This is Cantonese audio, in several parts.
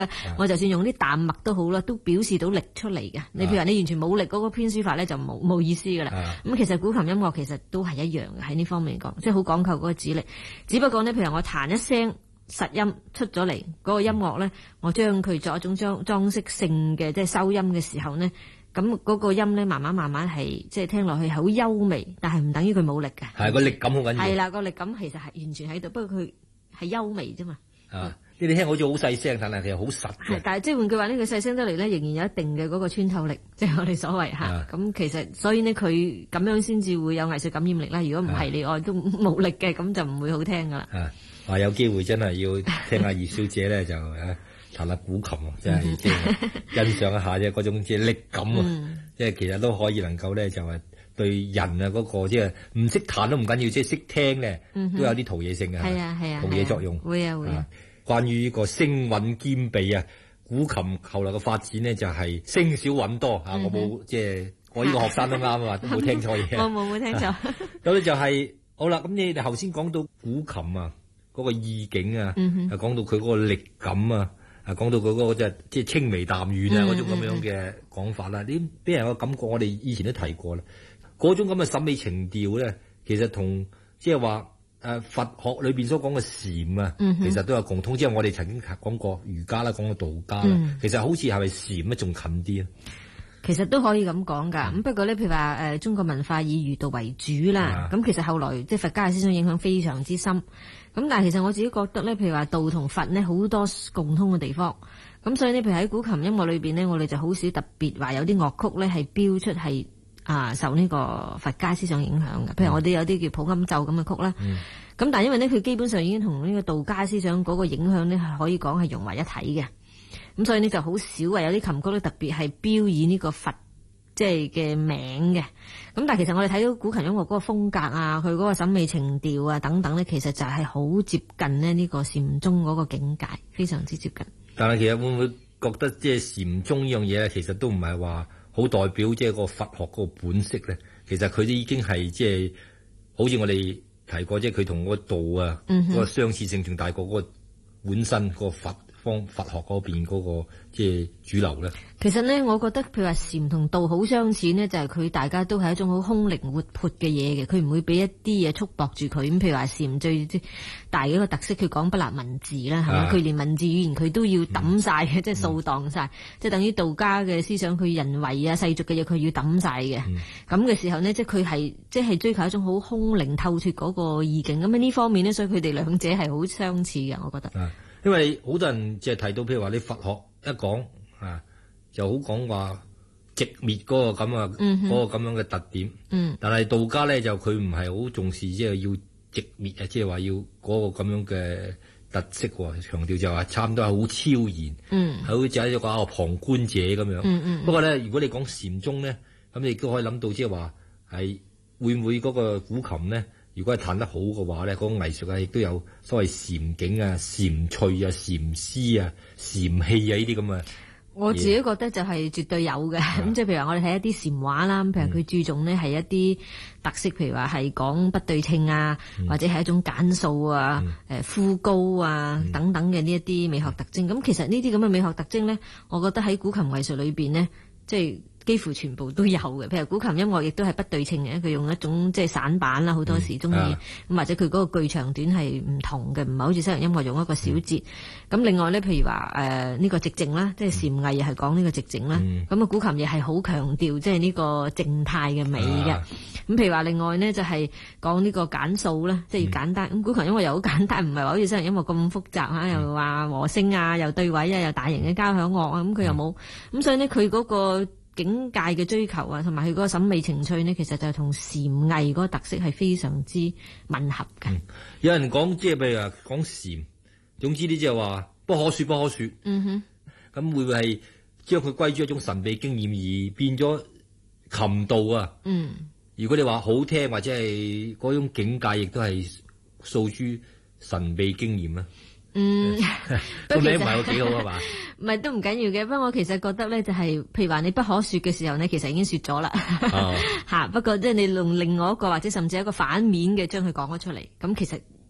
我就算用啲淡墨都好啦，都表示到力出嚟嘅。你譬如話你完全冇力嗰個編書法咧，就冇意思噶啦。咁其實古琴音樂其實都係一樣嘅，喺呢方面講，即係好講求嗰個指力。只不過呢，譬如我彈一聲實音出咗嚟，嗰個音樂咧，我將佢作一種裝飾性嘅即係收音嘅時候呢，咁嗰個音咧慢慢係即係聽落去係好優美，但係唔等於佢冇力嘅。 係個力感好緊要。 係啦，個力感其實係完全喺度，不過佢係優美啫嘛。 你哋聽好似好細聲，但係其實好實嘅。 但係即係換句話呢，佢細聲得嚟咧，仍然有一定嘅嗰個穿透力，即係我哋所謂嚇。咁其實所以呢，佢咁樣先至會有藝術感染力啦。如果唔係你愛都冇力嘅，咁就唔會好聽噶啦。 話有機會真係要聽下葉小姐咧，就彈下古琴，真係即係欣賞一下啫，嗰種即係力感啊！即係其實都可以能夠咧，就係對人啊嗰個即係唔識彈都唔緊要，即係識聽咧，都有啲陶冶性嘅。 係啊， 陶冶作用。 會啊。 關於呢個聲韻兼備啊，古琴後來嘅發展呢，就係聲少韻多啊！我冇即係我呢個學生都啱啊，都冇聽錯嘢。 我冇聽錯。 咁咧就係好啦。咁你哋頭先講到古琴啊，嗰個意境啊，講到佢嗰個力感啊，講到佢嗰個即係清微淡遠啊嗰種咁樣嘅講法啦。啲俾人個感覺，我哋以前都提過啦。嗰種咁嘅審美情調咧，其實同即係話。佛學裏邊所講嘅禪啊，其實都有共通。即係我哋曾經講過儒家啦，講過道家啦，其實好似係咪禪咧仲近啲啊？ 其實都可以咁講㗎。咁不過咧，譬如話中國文化以儒道為主啦。咁其實後來即係佛家嘅思想影響非常之深。咁但係其實我自己覺得咧，譬如話道同佛呢，好多共通嘅地方。咁所以呢，譬如喺古琴音樂裏邊呢，我哋就好少特別話有啲樂曲咧係標出係。受呢個佛家思想影響嘅，譬如我哋有啲叫普音奏咁嘅曲啦。咁但係因為呢，佢基本上已經同呢個道家思想嗰個影響呢，係可以講係融為一體嘅。咁所以呢，就好少話有啲琴曲咧特別係標以呢個佛即係嘅名嘅。咁但係其實我哋睇到古琴音樂嗰個風格啊，佢嗰個審美情調啊等等呢，其實就係好接近呢個禪宗嗰個境界，非常之接近。 但係其實會唔會覺得即係禪宗呢樣嘢咧，其實都唔係話好代表即係個佛學嗰個本色咧，其實佢都已經係即係好似我哋提過，即係佢同個道啊嗰個相似性仲大過嗰個本身個佛學嗰邊嗰個即係主流咧。 其實呢，我覺得譬如話禪同道好相似呢，就係佢大家都係一種好空靈活潑嘅嘢嘅，佢唔會俾一啲嘢束縛住佢。咁譬如話禪最大嘅一個特色，佢講不立文字啦，係嘛？佢連文字語言佢都要抌晒嘅，即係掃蕩晒，即係等於道家嘅思想，佢人為啊世俗嘅嘢佢要抌晒嘅。咁嘅時候呢，即係佢係即係追求一種好空靈透脫嗰個意境。咁呢方面呢，所以佢哋兩者係好相似嘅，我覺得。 因為好多人即係提到，譬如話你佛學一講就好講話直滅嗰個咁啊，嗰個咁樣嘅特點。但係道家咧就佢唔係好重視，即係要直滅啊，即係話要嗰個咁樣嘅特色喎。強調就話差唔多係好超然，係好似係一個旁觀者咁樣。不過咧，如果你講禪宗咧，咁你亦都可以諗到，即係話係會唔會嗰個古琴咧？如果係彈得好嘅話咧，嗰個藝術啊，亦都有所謂禪境啊、禪趣啊、禪思啊、禪氣啊呢啲咁嘅。 我自己覺得就係絕對有嘅。咁即係譬如話我哋睇一啲禪畫啦，譬如佢注重呢係一啲特色，譬如話係講不對稱啊，或者係一種簡素啊、枯高啊等等嘅呢一啲美學特徵。咁其實呢啲咁嘅美學特徵咧，我覺得喺古琴藝術裏邊呢，即係幾乎全部都有嘅。譬如古琴音樂亦都係不對稱嘅，佢用一種即係散板啦，好多時中意咁，或者佢嗰個句長短係唔同嘅，唔係好似西洋音樂用一個小節。咁另外咧，譬如話呢個寂靜啦，即係禪藝又係講呢個寂靜啦。咁古琴亦係好強調即係呢個靜態嘅美嘅。咁譬如話另外呢，就係講呢個簡素啦，即係要簡單。咁古琴音樂又好簡單，唔係話好似西洋音樂咁複雜嚇，又話和聲啊，又對位啊，又大型嘅交響樂啊，咁佢又冇。咁所以呢，佢嗰個境界嘅追求啊，同埋佢嗰個審美情趣呢，其實就係同禪藝嗰個特色係非常之吻合嘅。 有人講即係譬如話講禪，總之呢即係話不可說不可說。咁會唔會係將佢歸於一種神秘經驗而變咗琴道啊？如果你話好聽或者係嗰種境界，亦都係訴諸神秘經驗啊？個名唔係好幾好啊嘛？ 唔係都唔緊要嘅，不過我其實覺得咧，就係譬如話你不可說嘅時候呢，其實已經說咗啦。吓，不過即係你用另外一個或者甚至一個反面嘅將佢講咗出嚟，咁其實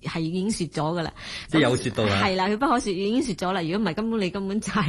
係已經說咗噶啦。 即係有說到啦。 係啦，佢不可說已經說咗啦。如果唔係，根本就係